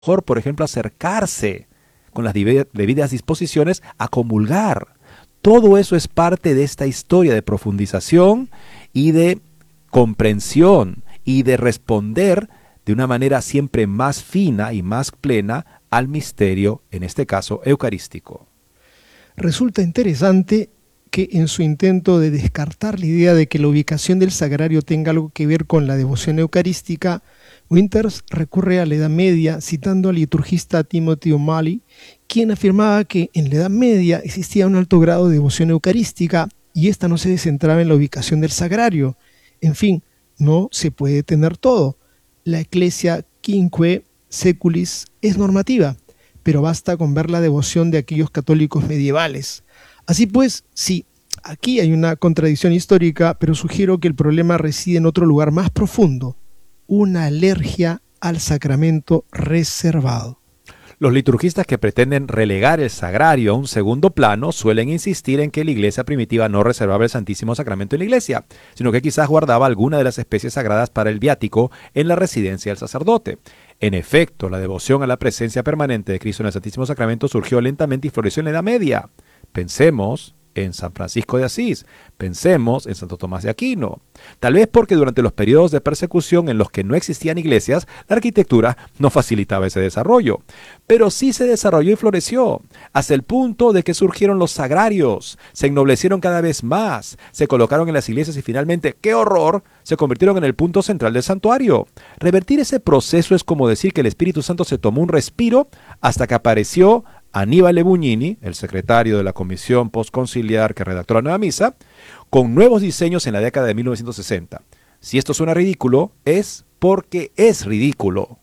mejor, por ejemplo, acercarse con las debidas disposiciones a comulgar. Todo eso es parte de esta historia de profundización y de comprensión y de responder de una manera siempre más fina y más plena al misterio, en este caso eucarístico. Resulta interesante que en su intento de descartar la idea de que la ubicación del sagrario tenga algo que ver con la devoción eucarística, Winters recurre a la Edad Media citando al liturgista Timothy O'Malley, quien afirmaba que en la Edad Media existía un alto grado de devoción eucarística y esta no se centraba en la ubicación del sagrario. En fin, no se puede tener todo. La Ecclesia Quinque Seculis es normativa, pero basta con ver la devoción de aquellos católicos medievales. Así pues, sí, aquí hay una contradicción histórica, pero sugiero que el problema reside en otro lugar más profundo, una alergia al sacramento reservado. Los liturgistas que pretenden relegar el sagrario a un segundo plano suelen insistir en que la iglesia primitiva no reservaba el Santísimo Sacramento en la iglesia, sino que quizás guardaba alguna de las especies sagradas para el viático en la residencia del sacerdote. En efecto, la devoción a la presencia permanente de Cristo en el Santísimo Sacramento surgió lentamente y floreció en la Edad Media. Pensemos en San Francisco de Asís, pensemos en Santo Tomás de Aquino. Tal vez porque durante los periodos de persecución en los que no existían iglesias, la arquitectura no facilitaba ese desarrollo. Pero sí se desarrolló y floreció, hasta el punto de que surgieron los sagrarios, se ennoblecieron cada vez más, se colocaron en las iglesias y finalmente, ¡qué horror!, se convirtieron en el punto central del santuario. Revertir ese proceso es como decir que el Espíritu Santo se tomó un respiro hasta que apareció Aníbal Bugnini, el secretario de la comisión postconciliar que redactó la nueva misa, con nuevos diseños en la década de 1960. Si esto suena ridículo, es porque es ridículo.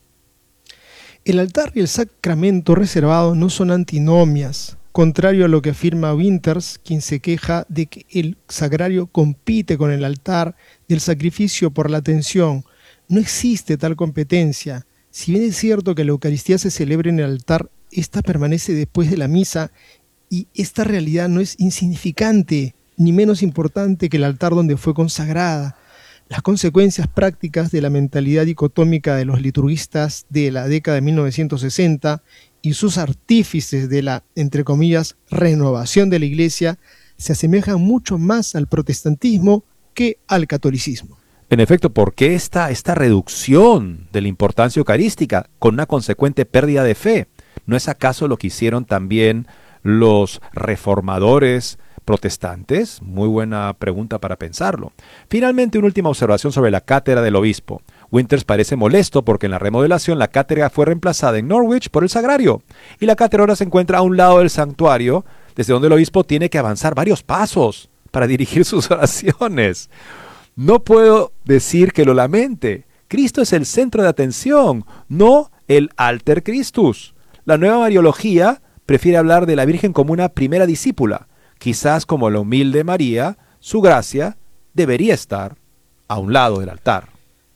El altar y el sacramento reservado no son antinomias, contrario a lo que afirma Winters, quien se queja de que el sagrario compite con el altar del sacrificio por la atención. No existe tal competencia. Si bien es cierto que la Eucaristía se celebra en el altar, esta permanece después de la misa y esta realidad no es insignificante ni menos importante que el altar donde fue consagrada. Las consecuencias prácticas de la mentalidad dicotómica de los liturgistas de la década de 1960 y sus artífices de la, entre comillas, renovación de la Iglesia se asemejan mucho más al protestantismo que al catolicismo. En efecto, ¿por qué esta reducción de la importancia eucarística con una consecuente pérdida de fe? ¿No es acaso lo que hicieron también los reformadores protestantes? Muy buena pregunta para pensarlo. Finalmente, una última observación sobre la cátedra del obispo. Winters parece molesto porque en la remodelación la cátedra fue reemplazada en Norwich por el sagrario y la cátedra ahora se encuentra a un lado del santuario, desde donde el obispo tiene que avanzar varios pasos para dirigir sus oraciones. No puedo decir que lo lamente. Cristo es el centro de atención, no el alter Christus. La nueva mariología prefiere hablar de la Virgen como una primera discípula. Quizás como la humilde María, su gracia debería estar a un lado del altar.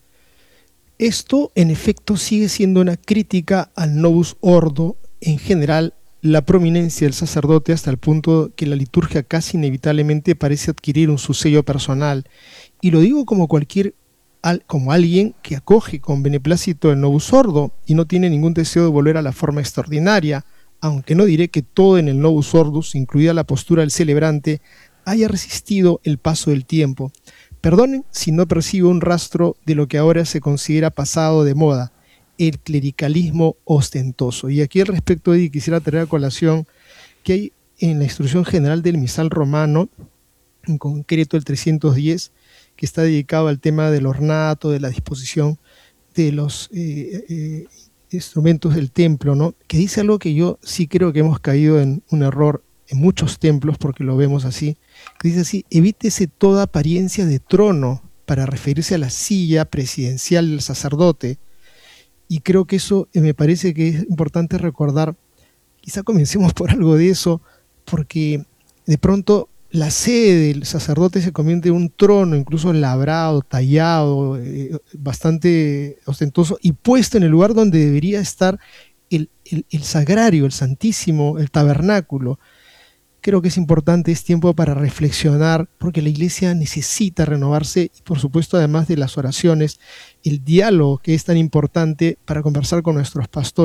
Esto, en efecto, sigue siendo una crítica al Novus Ordo, en general, la prominencia del sacerdote hasta el punto que la liturgia casi inevitablemente parece adquirir su sello personal. Y lo digo como alguien que acoge con beneplácito el Novus Ordo y no tiene ningún deseo de volver a la forma extraordinaria, aunque no diré que todo en el Novus Ordus, incluida la postura del celebrante, haya resistido el paso del tiempo. Perdonen si no percibo un rastro de lo que ahora se considera pasado de moda, el clericalismo ostentoso. Y aquí al respecto, Eddie, quisiera traer a colación que hay en la Instrucción General del Misal Romano, en concreto el 310, que está dedicado al tema del ornato, de la disposición de los instrumentos del templo, ¿no? Que dice algo que yo sí creo que hemos caído en un error en muchos templos, porque lo vemos así, que dice así: evítese toda apariencia de trono, para referirse a la silla presidencial del sacerdote. Y creo que eso me parece que es importante recordar. Quizá comencemos por algo de eso, porque de pronto la sede del sacerdote se convierte en un trono, incluso labrado, tallado, bastante ostentoso, y puesto en el lugar donde debería estar el sagrario, el santísimo, el tabernáculo. creo que es importante, es tiempo para reflexionar, porque la iglesia necesita renovarse y por supuesto además de las oraciones, el diálogo que es tan importante para conversar con nuestros pastores.